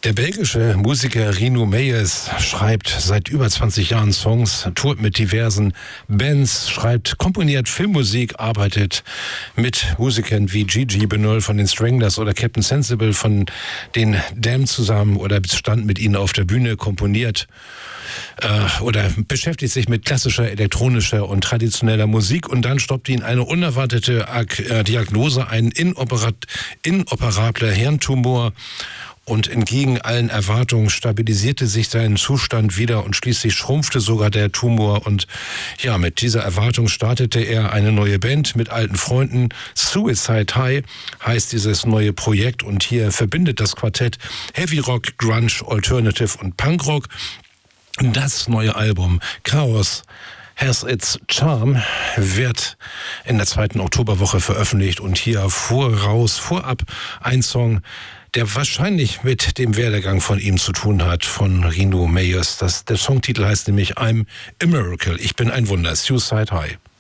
Der belgische Musiker Rino Meyers schreibt seit über 20 Jahren Songs, tourt mit diversen Bands, schreibt, komponiert Filmmusik, arbeitet mit Musikern wie Gigi Benol von den Stranglers oder Captain Sensible von den Damned zusammen oder stand mit ihnen auf der Bühne, komponiert oder beschäftigt sich mit klassischer, elektronischer und traditioneller Musik, und dann stoppt ihn eine unerwartete Diagnose, ein inoperabler Hirntumor. Und entgegen allen Erwartungen stabilisierte sich sein Zustand wieder und schließlich schrumpfte sogar der Tumor. Und ja, mit dieser Erwartung startete er eine neue Band mit alten Freunden. Suicide High heißt dieses neue Projekt, und hier verbindet das Quartett Heavy Rock, Grunge, Alternative und Punkrock. Das neue Album Chaos Has Its Charm wird in der 2. Oktoberwoche veröffentlicht, und hier vorab ein Song, der wahrscheinlich mit dem Werdegang von ihm zu tun hat, von Rino Meyers. Der Songtitel heißt nämlich I'm a Miracle. Ich bin ein Wunder. Suicide High.